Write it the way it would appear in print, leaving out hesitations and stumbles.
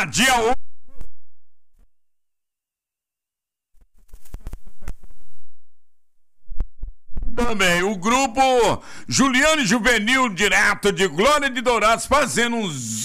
dia 8. Também o grupo Juliano Juvenil, direto de Glória de Dourados, fazendo uns